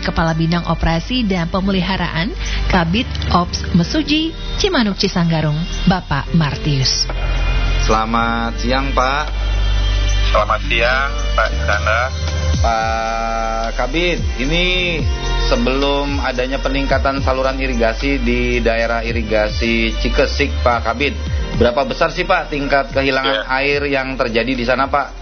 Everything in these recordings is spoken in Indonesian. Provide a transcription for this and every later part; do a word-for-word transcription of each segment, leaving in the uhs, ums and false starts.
Kepala Bidang Operasi dan Pemeliharaan Kabid Ops Mesuji, Cimanuk Cisanggarung, Bapak Martius. Selamat siang, Pak. Selamat siang, Pak Kanda. Pak Kabid, ini sebelum adanya peningkatan saluran irigasi di daerah irigasi Cikesik, Pak Kabid, berapa besar sih Pak tingkat kehilangan ya. air yang terjadi di sana, Pak?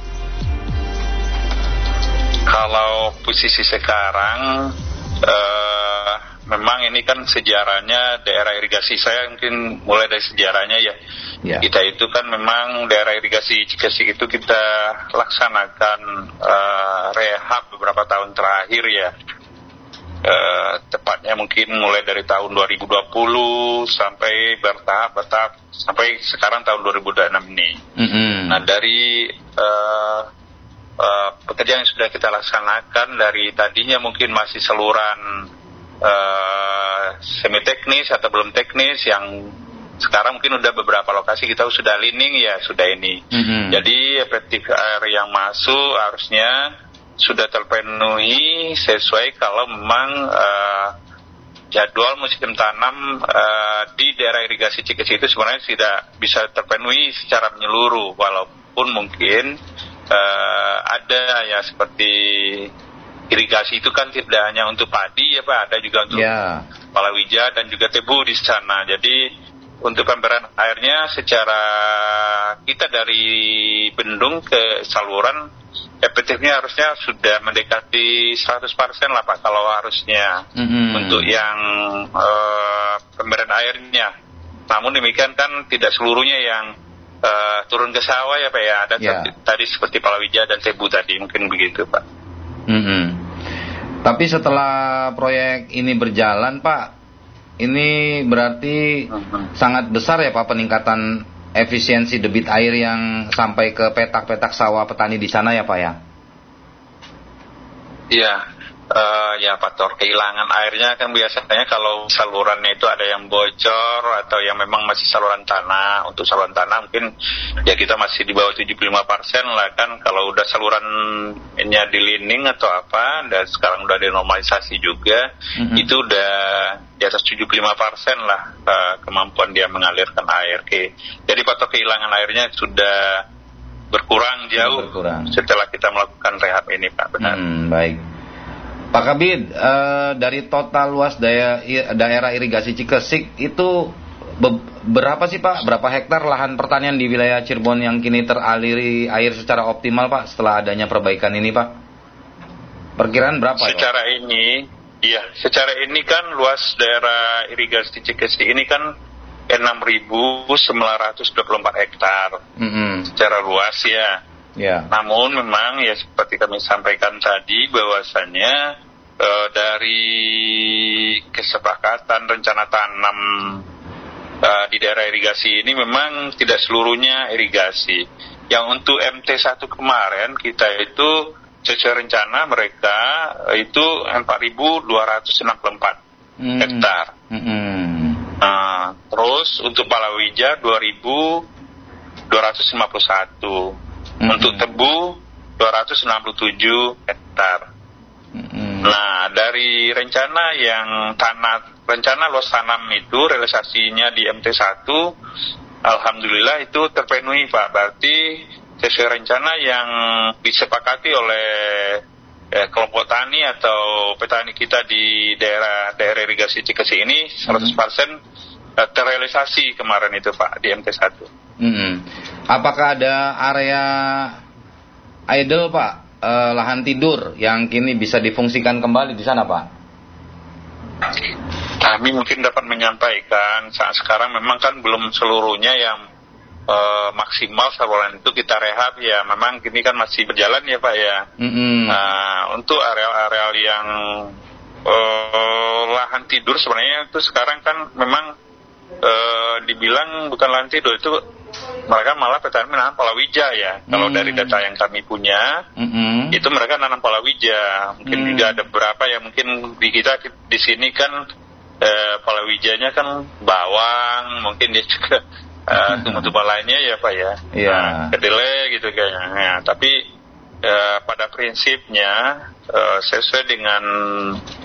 Kalau posisi sekarang, uh, memang ini kan sejarahnya daerah irigasi saya mungkin mulai dari sejarahnya ya. ya. Kita itu kan memang daerah irigasi Cikesik itu kita laksanakan uh, rehab beberapa tahun terakhir ya. Uh, tepatnya mungkin mulai dari tahun dua ribu dua puluh sampai bertahap bertahap sampai sekarang tahun dua ribu dua puluh enam ini. Mm-hmm. Nah dari uh, uh, pekerjaan yang sudah kita laksanakan dari tadinya mungkin masih saluran uh, semi teknis atau belum teknis, yang sekarang mungkin udah beberapa lokasi kita sudah lining ya sudah ini. Mm-hmm. Jadi efektif air yang masuk harusnya sudah terpenuhi sesuai kalau memang uh, jadwal musim tanam uh, di daerah irigasi Cikesik itu sebenarnya tidak bisa terpenuhi secara menyeluruh, walaupun mungkin uh, ada ya seperti irigasi itu kan tidak hanya untuk padi ya Pak, ada juga untuk yeah. palawija dan juga tebu di sana. Jadi untuk pemberian airnya secara kita dari bendung ke saluran efektifnya harusnya sudah mendekati seratus persen lah Pak kalau harusnya mm-hmm. untuk yang uh, pemberian airnya. Namun demikian kan tidak seluruhnya yang uh, turun ke sawah ya Pak ya, ada yeah. t- tadi seperti palawija dan tebu tadi, mungkin begitu Pak. Mm-hmm. Tapi setelah proyek ini berjalan Pak, ini berarti uh-huh. sangat besar ya Pak peningkatan efisiensi debit air yang sampai ke petak-petak sawah petani di sana ya Pak ya? Iya, uh, ya faktor kehilangan airnya kan biasanya kalau salurannya itu ada yang bocor atau yang memang masih saluran tanah. Untuk saluran tanah mungkin ya kita masih di bawah tujuh puluh lima persen lah kan. Kalau udah salurannya di lining atau apa, dan sekarang udah dinormalisasi juga, mm-hmm. itu udah di atas tujuh puluh lima persen lah uh, kemampuan dia mengalirkan air. Oke. Jadi faktor kehilangan airnya sudah berkurang jauh berkurang. Setelah kita melakukan rehab ini Pak. Benar. Hmm, baik. Pak Kabid, uh, dari total luas daya, daerah irigasi Cikesik itu be- berapa sih Pak? Berapa hektar lahan pertanian di wilayah Cirebon yang kini teraliri air secara optimal Pak setelah adanya perbaikan ini Pak? Perkiraan berapa? Secara Pak? ini Iya, secara ini kan luas daerah irigasi Cikesik ini kan enam ribu sembilan ratus dua puluh empat hektar mm-hmm. secara luas ya. Yeah. Namun memang ya seperti kami sampaikan tadi bahwasannya uh, dari kesepakatan rencana tanam uh, di daerah irigasi ini memang tidak seluruhnya irigasi. Yang untuk M T satu kemarin kita itu sesuai rencana mereka itu empat ribu dua ratus enam puluh empat mm. hektar. Mm-hmm. Nah, terus untuk palawija dua ribu dua ratus lima puluh satu. Mm-hmm. Untuk tebu dua ratus enam puluh tujuh hektar. Mm-hmm. Nah, dari rencana yang tanah rencana luas tanam itu realisasinya di M T satu alhamdulillah itu terpenuhi Pak. Berarti sesuai rencana yang disepakati oleh eh, kelompok tani atau petani kita di daerah daerah irigasi Cikesik ini seratus persen hmm. terrealisasi kemarin itu Pak di M T satu. Hmm. Apakah ada area idle Pak, eh, lahan tidur yang kini bisa difungsikan kembali di sana Pak? Kami mungkin dapat menyampaikan saat sekarang memang kan belum seluruhnya yang Uh, maksimal saluran itu kita rehab ya, memang ini kan masih berjalan ya Pak ya. Mm-hmm. Nah, untuk areal-areal yang uh, lahan tidur sebenarnya itu sekarang kan memang uh, dibilang bukan lahan tidur, itu mereka malah petani menanam palawija ya. Mm-hmm. Kalau dari data yang kami punya, mm-hmm. itu mereka nanam palawija. Mungkin mm-hmm. juga ada beberapa yang mungkin di kita di sini kan uh, palawijanya kan bawang, mungkin dia juga Uh, tumbuh-tumbuh lainnya ya Pak ya, yeah. nah, kedelai gitu kayaknya. Nah, tapi uh, pada prinsipnya uh, sesuai dengan